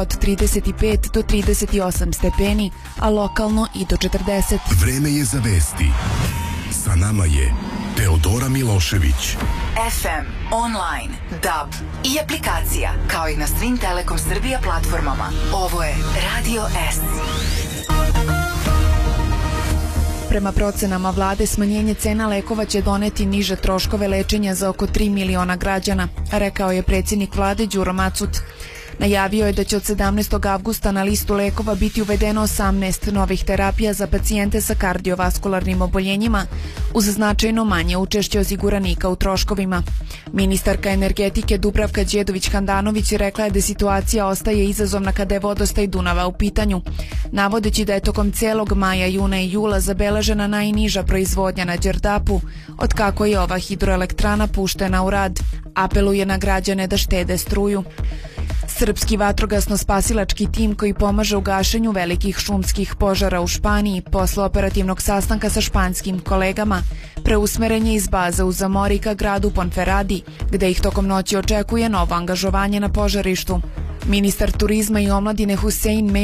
od 35 do 38 stepeni, a lokalno i do 40. Vreme je za vesti. Sa nama je Teodora Milošević. FM, online, DAB i aplikacija, kao i na svim Telekom Srbija platformama. Ovo je Radio S. Prema procenama vlade, smanjenje cena lekova će doneti niže troškove lečenja za oko 3 miliona građana, rekao je predsjednik vlade Đuro Macut. Najavio je da će od 17. avgusta na listu lekova biti uvedeno 18 novih terapija za pacijente sa kardiovaskularnim oboljenjima, uz značajno manje učešće osiguranika u troškovima. Ministarka energetike Dubravka Đedović-Handanović rekla je da situacija ostaje izazovna kada je vodostaj Dunava u pitanju, navodeći da je tokom celog maja, juna i jula zabeležena najniža proizvodnja na Đerdapu, od kako je ova hidroelektrana puštena u rad. Apeluje na građane da štede struju. Srpski vatrogasno-spasilački tim koji pomaže u gašenju velikih šumskih požara u Španiji posle operativnog sastanka sa španskim kolegama preusmeren je iz baze u Zamori ka gradu Ponferradi, gde ih tokom noći očekuje novo angažovanje na požarištu. Ministar turizma i omladine Hussein